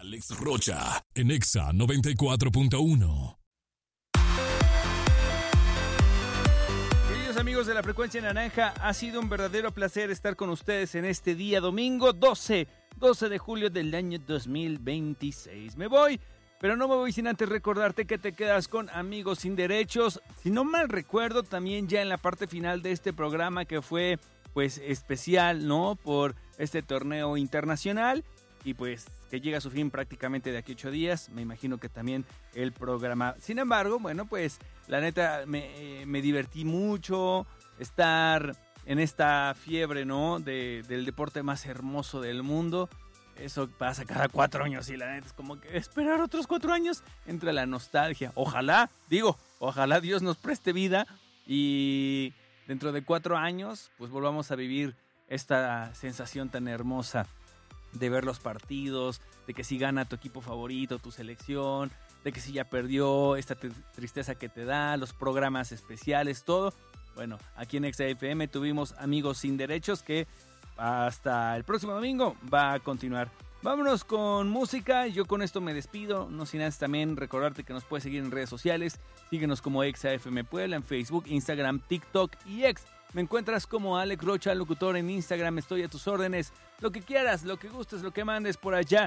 Alex Rocha, en Exa 94.1. Queridos amigos de la Frecuencia Naranja, ha sido un verdadero placer estar con ustedes en este día domingo 12 de julio del año 2026. Me voy, pero no me voy sin antes recordarte que te quedas con Amigos Sin Derechos. Si no mal recuerdo, también ya en la parte final de este programa que fue pues especial, ¿no? Por este torneo internacional y pues que llega a su fin prácticamente de aquí a 8 días. Me imagino que también el programa. Sin embargo, bueno, pues la neta me divertí mucho estar en esta fiebre, ¿no? Del deporte más hermoso del mundo. Eso pasa cada 4 años y la neta es como que esperar otros 4 años entra la nostalgia. Ojalá Dios nos preste vida y dentro de 4 años pues volvamos a vivir esta sensación tan hermosa de ver los partidos, de que si gana tu equipo favorito, tu selección, de que si ya perdió, esta tristeza que te da, los programas especiales, todo. Bueno, aquí en Exa FM tuvimos Amigos Sin Derechos que hasta el próximo domingo va a continuar. Vámonos con música, yo con esto me despido, no sin antes también recordarte que nos puedes seguir en redes sociales, síguenos como Exa FM Puebla en Facebook, Instagram, TikTok y X. Me encuentras como Alex Rocha, locutor en Instagram, estoy a tus órdenes, lo que quieras, lo que gustes, lo que mandes por allá.